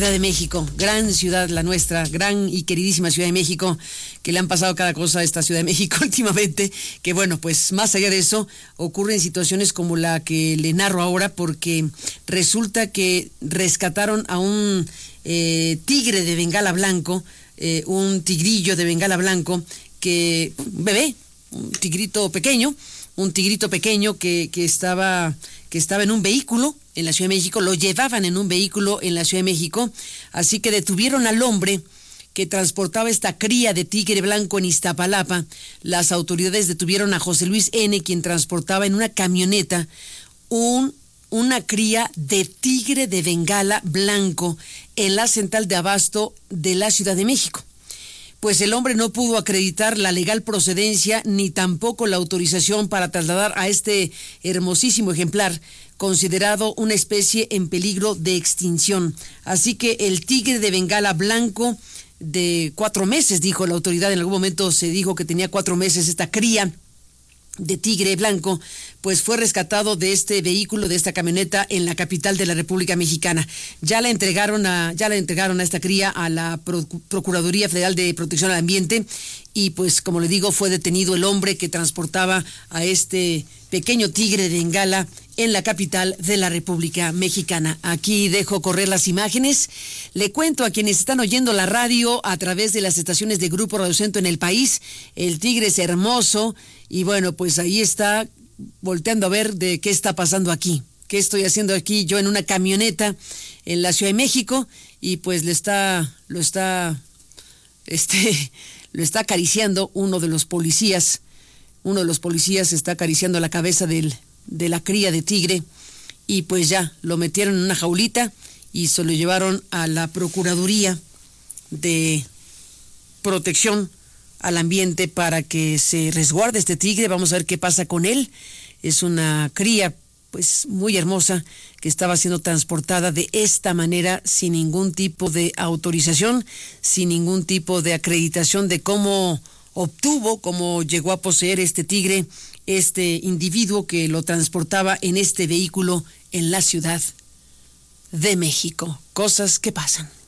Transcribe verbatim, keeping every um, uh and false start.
Ciudad de México, gran ciudad la nuestra, gran y queridísima Ciudad de México, que le han pasado cada cosa a esta Ciudad de México últimamente, que bueno, pues más allá de eso, ocurren situaciones como la que le narro ahora, porque resulta que rescataron a un eh, tigre de Bengala blanco, eh, un tigrillo de Bengala blanco, que, un bebé, un tigrito pequeño, un tigrito pequeño que, que estaba... que estaba en un vehículo en la Ciudad de México, lo llevaban en un vehículo en la Ciudad de México, así que detuvieron al hombre que transportaba esta cría de tigre blanco en Iztapalapa. Las autoridades detuvieron a José Luis N., quien transportaba en una camioneta un, una cría de tigre de Bengala blanco en la central de abasto de la Ciudad de México. Pues el hombre no pudo acreditar la legal procedencia ni tampoco la autorización para trasladar a este hermosísimo ejemplar, considerado una especie en peligro de extinción. Así que el tigre de Bengala blanco de cuatro meses, dijo la autoridad, en algún momento se dijo que tenía cuatro meses esta cría de tigre blanco, pues fue rescatado de este vehículo, de esta camioneta en la capital de la República Mexicana. Ya la entregaron a, ya la entregaron a esta cría a la Pro- Procuraduría Federal de Protección al Ambiente y pues como le digo, fue detenido el hombre que transportaba a este pequeño tigre de Bengala en la capital de la República Mexicana. Aquí dejo correr las imágenes. Le cuento a quienes están oyendo la radio a través de las estaciones de Grupo Radio Centro en el país, el tigre es hermoso y bueno, pues ahí está volteando a ver de qué está pasando aquí, qué estoy haciendo aquí yo en una camioneta en la Ciudad de México y pues le está, lo está, este, lo está acariciando uno de los policías, uno de los policías está acariciando la cabeza del, de la cría de tigre y pues ya lo metieron en una jaulita y se lo llevaron a la Procuraduría de Protección al Ambiente para que se resguarde este tigre. Vamos a ver qué pasa con él. Es una cría pues muy hermosa que estaba siendo transportada de esta manera sin ningún tipo de autorización, sin ningún tipo de acreditación de cómo obtuvo, cómo llegó a poseer este tigre, este individuo que lo transportaba en este vehículo en la Ciudad de México. Cosas que pasan.